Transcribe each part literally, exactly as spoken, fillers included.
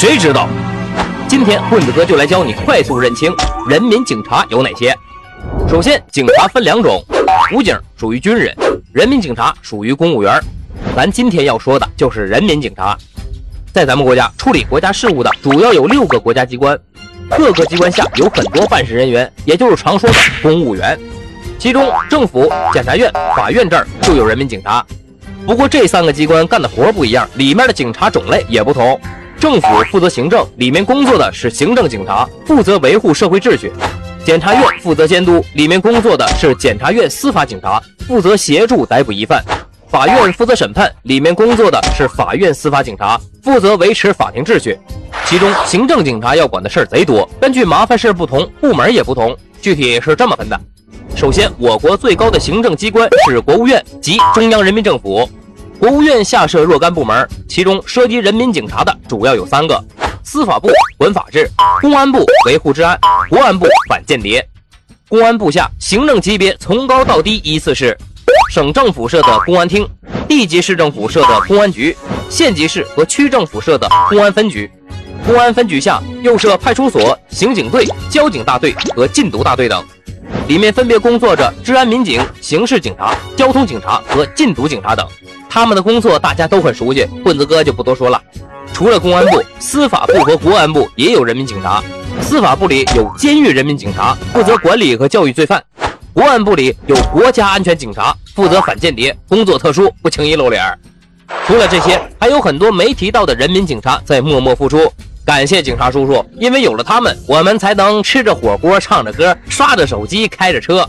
谁知道？今天棍子哥就来教你快速认清人民警察有哪些。首先，警察分两种，武警属于军人，人民警察属于公务员。咱今天要说的就是人民警察。在咱们国家处理国家事务的主要有六个国家机关，各个机关下有很多办事人员，也就是常说的公务员。其中政府、检察院、法院这儿就有人民警察。不过这三个机关干的活不一样，里面的警察种类也不同。政府负责行政，里面工作的是行政警察，负责维护社会秩序。检察院负责监督，里面工作的是检察院司法警察，负责协助逮捕疑犯。法院负责审判，里面工作的是法院司法警察，负责维持法庭秩序。其中行政警察要管的事儿贼多，根据麻烦事不同，部门也不同。具体是这么分的：首先，我国最高的行政机关是国务院及中央人民政府。国务院下设若干部门，其中涉及人民警察的主要有三个：司法部管法治，公安部维护治安，国安部反间谍。公安部下行政级别从高到低依次是省政府设的公安厅，地级市政府设的公安局，县级市和区政府设的公安分局。公安分局下又设派出所、刑警队、交警大队和禁毒大队等，里面分别工作着治安民警、刑事警察、交通警察和禁毒警察等。他们的工作大家都很熟悉，棍子哥就不多说了。除了公安部，司法部和国安部也有人民警察。司法部里有监狱人民警察，负责管理和教育罪犯；国安部里有国家安全警察，负责反间谍，工作特殊，不轻易露脸。除了这些，还有很多没提到的人民警察在默默付出。感谢警察叔叔，因为有了他们，我们才能吃着火锅，唱着歌，刷着手机，开着车。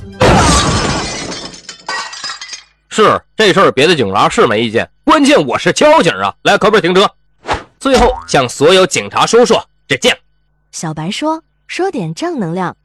是，这事儿别的警察是没意见，关键我是交警啊！来，可不可以停车？最后向所有警察叔叔致敬。 小白说，说点正能量。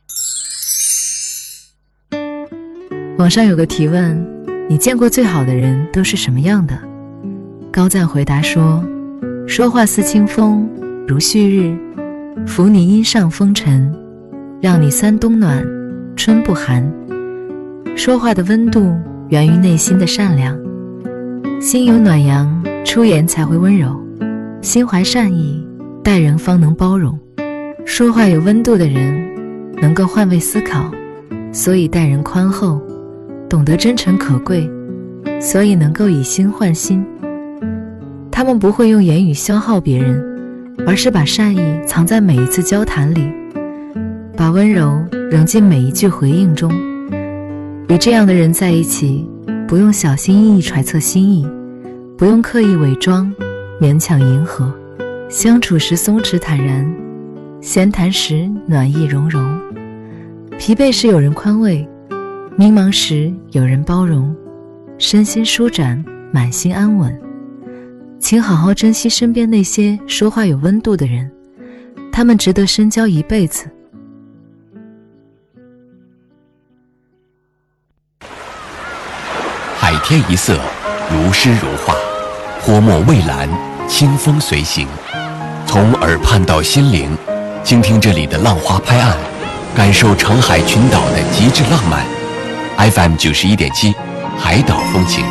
网上有个提问，你见过最好的人都是什么样的？高赞回答说，说话似清风，如旭日，抚你衣上风尘，让你三冬暖，春不寒。说话的温度源于内心的善良，心有暖阳，出言才会温柔，心怀善意，待人方能包容。说话有温度的人能够换位思考，所以待人宽厚，懂得真诚可贵，所以能够以心换心。他们不会用言语消耗别人，而是把善意藏在每一次交谈里，把温柔扔进每一句回应中。与这样的人在一起，不用小心翼翼揣测心意，不用刻意伪装勉强迎合，相处时松弛坦然，闲谈时暖意融融。疲惫时有人宽慰，迷茫时有人包容，身心舒展，满心安稳。请好好珍惜身边那些说话有温度的人，他们值得深交一辈子。 海天一色，如诗如画，泼墨蔚蓝，清风随行。从耳畔到心灵，倾听这里的浪花拍岸，感受长海群岛的极致浪漫。F M 九十一点七，海岛风情。